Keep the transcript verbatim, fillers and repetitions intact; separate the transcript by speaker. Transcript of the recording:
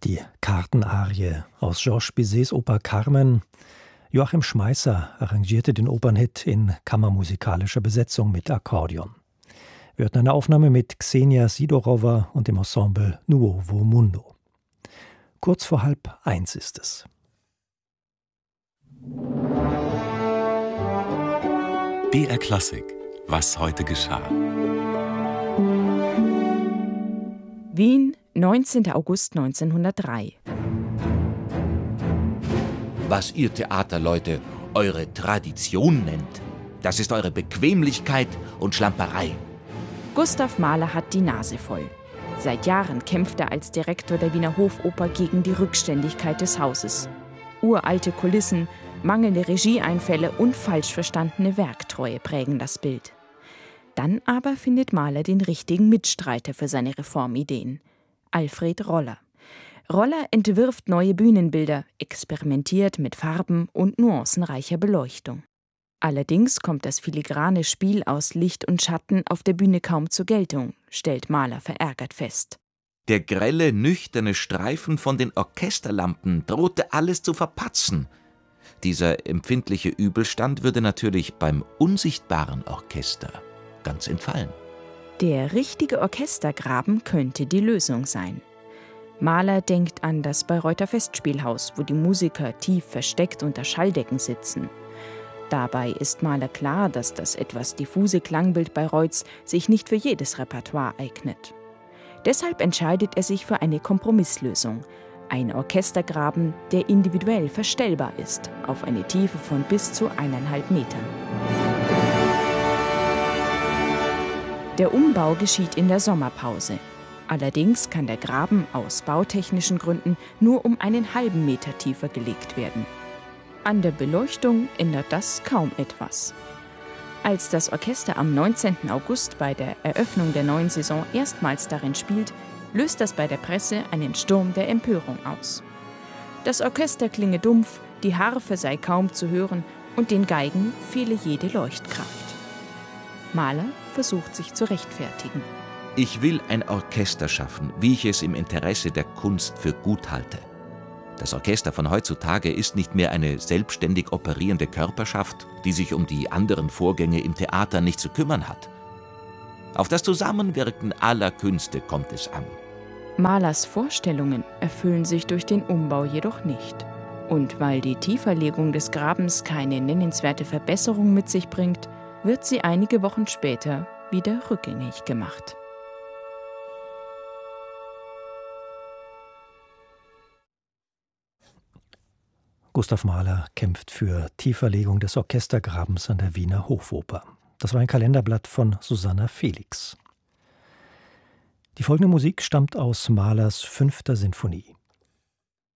Speaker 1: die Kartenarie aus Georges Bizets Oper Carmen. Joachim Schmeisser arrangierte den Opernhit in kammermusikalischer Besetzung mit Akkordeon. Wir hörten eine Aufnahme mit Ksenia Sidorova und dem Ensemble Nuovo Mundo. Kurz vor halb eins ist es.
Speaker 2: B R Klassik. Was heute geschah.
Speaker 3: Wien, neunzehnter August neunzehnhundertdrei.
Speaker 4: Was ihr Theaterleute eure Tradition nennt, das ist eure Bequemlichkeit und Schlamperei.
Speaker 3: Gustav Mahler hat die Nase voll. Seit Jahren kämpft er als Direktor der Wiener Hofoper gegen die Rückständigkeit des Hauses. Uralte Kulissen, mangelnde Regieeinfälle und falsch verstandene Werktreue prägen das Bild. Dann aber findet Mahler den richtigen Mitstreiter für seine Reformideen: Alfred Roller. Roller entwirft neue Bühnenbilder, experimentiert mit Farben und nuancenreicher Beleuchtung. Allerdings kommt das filigrane Spiel aus Licht und Schatten auf der Bühne kaum zur Geltung, stellt Mahler verärgert fest.
Speaker 4: Der grelle, nüchterne Streifen von den Orchesterlampen drohte alles zu verpatzen. Dieser empfindliche Übelstand würde natürlich beim unsichtbaren Orchester ganz entfallen.
Speaker 3: Der richtige Orchestergraben könnte die Lösung sein. Mahler denkt an das Bayreuther Festspielhaus, wo die Musiker tief versteckt unter Schalldecken sitzen. Dabei ist Mahler klar, dass das etwas diffuse Klangbild Bayreuths sich nicht für jedes Repertoire eignet. Deshalb entscheidet er sich für eine Kompromisslösung: ein Orchestergraben, der individuell verstellbar ist, auf eine Tiefe von bis zu eineinhalb Metern. Der Umbau geschieht in der Sommerpause. Allerdings kann der Graben aus bautechnischen Gründen nur um einen halben Meter tiefer gelegt werden. An der Beleuchtung ändert das kaum etwas. Als das Orchester am neunzehnten August bei der Eröffnung der neuen Saison erstmals darin spielt, löst das bei der Presse einen Sturm der Empörung aus. Das Orchester klinge dumpf, die Harfe sei kaum zu hören und den Geigen fehle jede Leuchtkraft. Mahler versucht sich zu rechtfertigen.
Speaker 4: Ich will ein Orchester schaffen, wie ich es im Interesse der Kunst für gut halte. Das Orchester von heutzutage ist nicht mehr eine selbstständig operierende Körperschaft, die sich um die anderen Vorgänge im Theater nicht zu kümmern hat. Auf das Zusammenwirken aller Künste kommt es an.
Speaker 3: Mahlers Vorstellungen erfüllen sich durch den Umbau jedoch nicht. Und weil die Tieferlegung des Grabens keine nennenswerte Verbesserung mit sich bringt, wird sie einige Wochen später wieder rückgängig gemacht.
Speaker 1: Gustav Mahler kämpft für Tieferlegung des Orchestergrabens an der Wiener Hofoper. Das war ein Kalenderblatt von Susanna Felix. Die folgende Musik stammt aus Mahlers fünfter Sinfonie.